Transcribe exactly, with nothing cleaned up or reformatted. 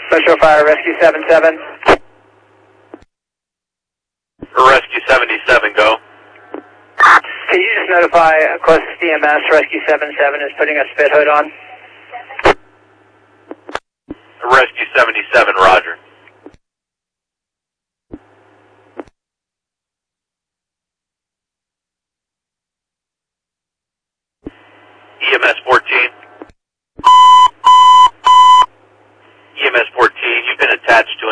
Metro Fire, Rescue seventy-seven. Rescue seventy-seven, go. Can you just notify closest E M S, Rescue seventy-seven is putting a spit hood on? Rescue seventy-seven, roger. E M S fourteen. E M S fourteen, you've been attached to